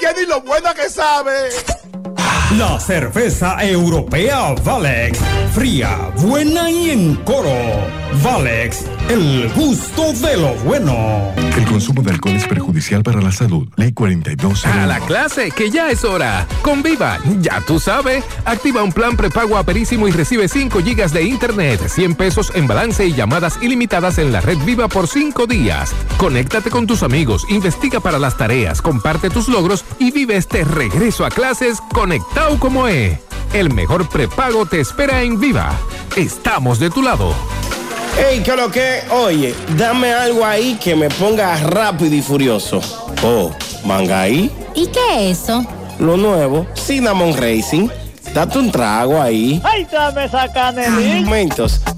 tiene y lo buena que sabe! La cerveza europea Valex. Fría, buena y en coro. Valex, el gusto de lo bueno. El consumo de alcohol es perjudicial para la salud. Ley 4201. A la clase, que ya es hora. Con Viva, ya tú sabes. Activa un plan prepago aperísimo y recibe 5 gigas de internet, 100 pesos en balance y llamadas ilimitadas en la red Viva por 5 días. Conéctate con tus amigos, investiga para las tareas, comparte tus logros y vive este regreso a clases conectado como es. El mejor prepago te espera en Viva. Estamos de tu lado. Ey, ¿qué lo que? Oye, dame algo ahí que me ponga rápido y furioso. Oh, Mangaí. ¿Y qué es eso? Lo nuevo, Cinnamon Racing. Date un trago ahí. ¡Ay, dame esa canelita! Momentos.